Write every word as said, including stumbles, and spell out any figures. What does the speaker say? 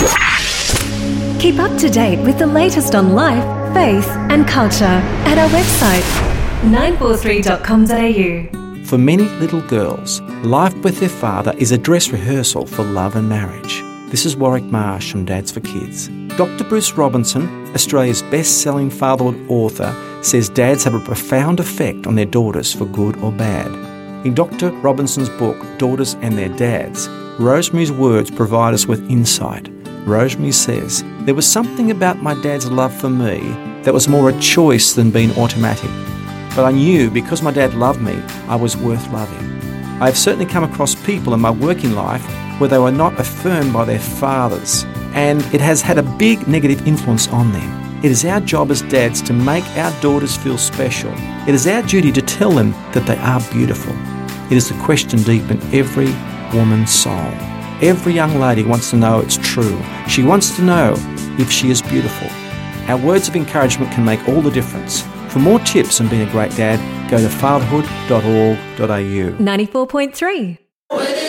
Keep up to date with the latest on life, faith and culture at our website nine four three dot com dot a u. For many little girls, life with their father is a dress rehearsal for love and marriage. This is Warwick Marsh from Dads for Kids. Doctor Bruce Robinson, Australia's best-selling fatherhood author, says dads have a profound effect on their daughters for good or bad. In Doctor Robinson's book, Daughters and Their Dads, Rosemary's words provide us with insight. Rosemary says, "There was something about my dad's love for me that was more a choice than being automatic. But I knew because my dad loved me, I was worth loving. I have certainly come across people in my working life where they were not affirmed by their fathers, and it has had a big negative influence on them. It is our job as dads to make our daughters feel special. It is our duty to tell them that they are beautiful. It is the question deep in every woman's soul. Every young lady wants to know it's true. She wants to know if she is beautiful. Our words of encouragement can make all the difference. For more tips on being a great dad, go to fatherhood dot org dot a u. ninety-four point three